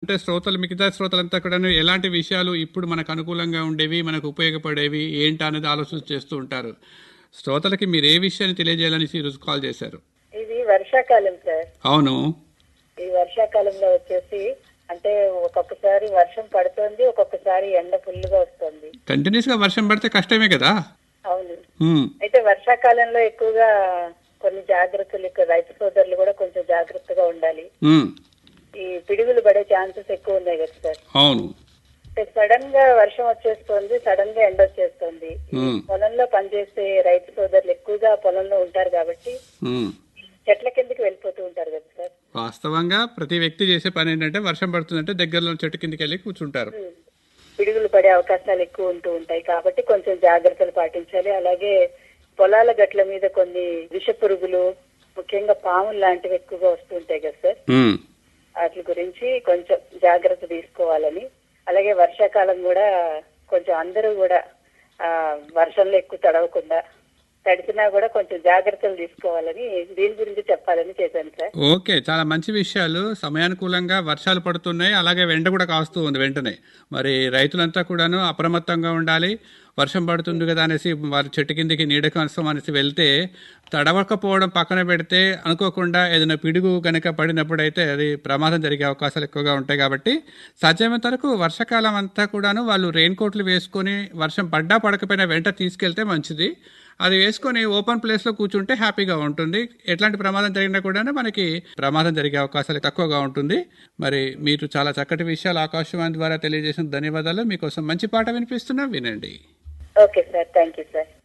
అంటే మిగతా శ్రోతలంతా కూడా ఎలాంటి విషయాలు ఇప్పుడు మనకు అనుకూలంగా ఉండేవి, మనకు ఉపయోగపడేవి ఏంటి అనేది ఆలోచన చేస్తూ ఉంటారు. శ్రోతలకి మీరు ఏ విషయాన్ని తెలియజేయాలని ఈరోజు కాల్ చేశారు? ఇది వర్షాకాలం సార్. అవును. ఈ వర్షాకాలంలో వచ్చేసి అంటే ఒక్కొక్కసారి వర్షం పడుతుంది, ఒక్కొక్కసారి ఎండ ఫుల్ గా వస్తుంది. కంటిన్యూస్ గా వర్షం పడితే కష్టమే కదా. అవును. అయితే వర్షాకాలంలో ఎక్కువగా కొన్ని జాగ్రత్తలు రైతు సోదరులు కూడా కొంచెం జాగ్రత్తగా ఉండాలి. ఈ పిడుగులు పడే ఛాన్సెస్ ఎక్కువ ఉన్నాయి కదా సార్. అవును. సడన్ గా వర్షం వచ్చేస్తుంది, సడన్ గా ఎండ వచ్చేస్తుంది. పొలంలో పనిచేసే రైతు సోదరులు ఎక్కువగా పొలంలో ఉంటారు కాబట్టి చెట్ల కిందకి వెళ్ళిపోతూ ఉంటారు కదా సార్. వాస్తవంగా ప్రతి వ్యక్తి చేసే పని ఏంటంటే వర్షం పడుతుందంటే దగ్గరలో చెట్టు కిందకి వెళ్ళి కూర్చుంటారు. పిడుగులు పడే అవకాశాలు ఎక్కువ ఉంటూ ఉంటాయి కాబట్టి కొంచెం జాగ్రత్తలు పాటించాలి. అలాగే పొలాల గట్ల మీద కొన్ని విష పురుగులు, ముఖ్యంగా పాములు లాంటివి ఎక్కువగా వస్తూ ఉంటాయి కదా సార్. వాటి గురించి కొంచెం జాగ్రత్త తీసుకోవాలని, అలాగే వర్షాకాలం కూడా కొంచెం అందరూ కూడా వర్షంలో ఎక్కువ తడవకుండా, తడిసినా కూడా కొంచెం జాగ్రత్తలు తీసుకోవాలని దీని గురించి చెప్పాలని చేశాను సార్. ఓకే, చాలా మంచి విషయాలు. సమయానుకూలంగా వర్షాలు పడుతున్నాయి, అలాగే ఎండ కూడా కాస్తూ ఉంది వెంటనే. మరి రైతులంతా కూడాను అప్రమత్తంగా ఉండాలి. వర్షం పడుతుంది కదా అనేసి వారి చెట్టు కిందకి నీడ కోసం అనేసి వెళ్తే తడవకపోవడం పక్కన పెడితే అనుకోకుండా ఏదైనా పిడుగు కనుక పడినప్పుడు అయితే అది ప్రమాదం జరిగే అవకాశాలు ఎక్కువగా ఉంటాయి. కాబట్టి సాధ్యమైనంత వరకు వర్షాకాలం అంతా కూడాను వాళ్ళు రెయిన్ కోట్లు వేసుకొని వర్షం పడ్డా పడకపోయినా వెంట తీసుకెళ్తే మంచిది. అది వేసుకొని ఓపెన్ ప్లేస్లో కూర్చుంటే హ్యాపీగా ఉంటుంది. ఎట్లాంటి ప్రమాదం జరిగినా కూడా మనకి ప్రమాదం జరిగే అవకాశాలు తక్కువగా ఉంటుంది. మరి మీరు చాలా చక్కటి విషయాలు ఆకాశవాణి ద్వారా తెలియజేసిన ధన్యవాదాలు. మీకోసం మంచి పాట వినిపిస్తున్నా, వినండి. Okay sir, thank you sir.